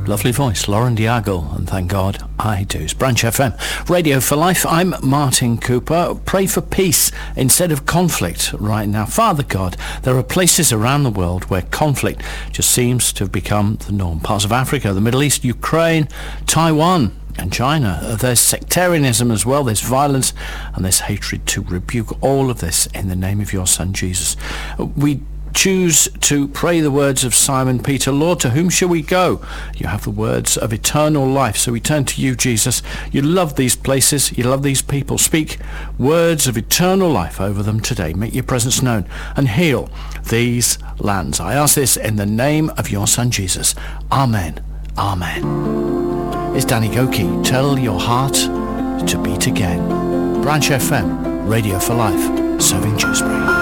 Lovely voice, Lauren Diago, and thank God I do. It's Branch FM, Radio for Life. I'm Martin Cooper. Pray for peace instead of conflict right now. Father God, there are places around the world where conflict just seems to have become the norm. Parts of Africa, the Middle East, Ukraine, Taiwan, and China. There's sectarianism as well, there's violence, and there's hatred. To rebuke all of this in the name of your Son Jesus, we choose to pray the words of Simon Peter. Lord, to whom shall we go? You have the words of eternal life. So we turn to you, Jesus. You love these places. You love these people. Speak words of eternal life over them today. Make your presence known and heal these lands. I ask this in the name of your Son, Jesus. Amen. Amen. It's Danny Goki. Tell your heart to beat again. Branch FM, Radio for Life, serving Dewsbury.